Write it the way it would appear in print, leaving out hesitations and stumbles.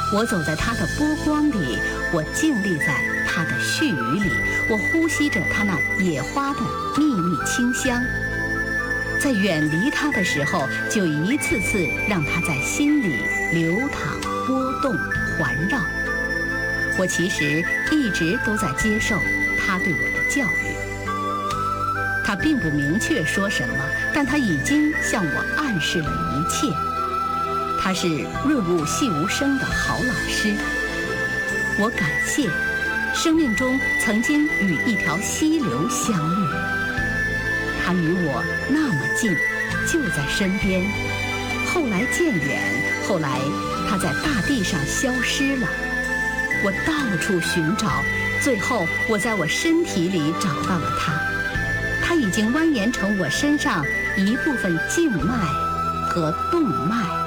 我走在它的波光里，我静立在它的絮语里，我呼吸着它那野花的秘密清香。在远离它的时候，就一次次让它在心里流淌、波动、环绕。我其实一直都在接受它对我的教育。它并不明确说什么，但它已经向我暗示了一切。他是润物细无声的好老师，我感谢生命中曾经与一条溪流相遇，他与我那么近，就在身边，后来渐远，后来他在大地上消失了，我到处寻找，最后我在我身体里找到了他，他已经蜿蜒成我身上一部分静脉和动脉。